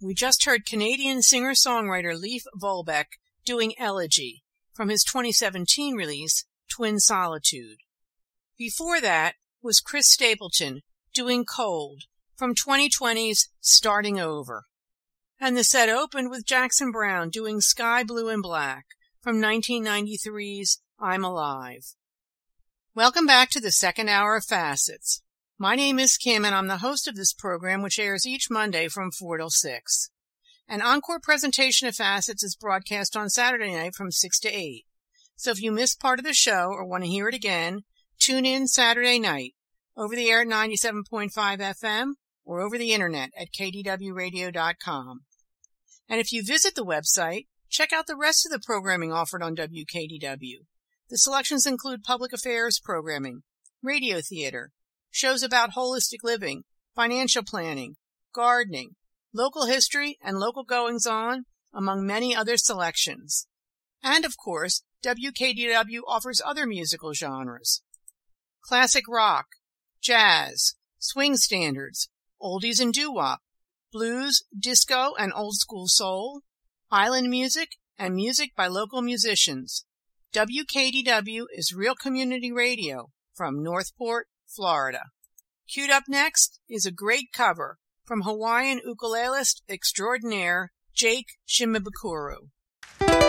We just heard Canadian singer-songwriter Leif Volbeck doing Elegy from his 2017 release, Twin Solitude. Before that was Chris Stapleton doing Cold from 2020's Starting Over. And the set opened with Jackson Browne doing Sky Blue and Black from 1993's I'm Alive. Welcome back to the second hour of Facets. My name is Kim, and I'm the host of this program, which airs each Monday from 4 till 6. An encore presentation of Facets is broadcast on Saturday night from 6 to 8. So if you missed part of the show or want to hear it again, tune in Saturday night, over the air at 97.5 FM or over the internet at kdwradio.com. And if you visit the website, check out the rest of the programming offered on WKDW. The selections include public affairs programming, radio theater, shows about holistic living, financial planning, gardening, local history, and local goings-on, among many other selections. And, of course, WKDW offers other musical genres: classic rock, jazz, swing standards, oldies and doo-wop, blues, disco, and old-school soul, island music, and music by local musicians. WKDW is real community radio from Northport, Florida. Queued up next is a great cover from Hawaiian ukulelist extraordinaire Jake Shimabukuro.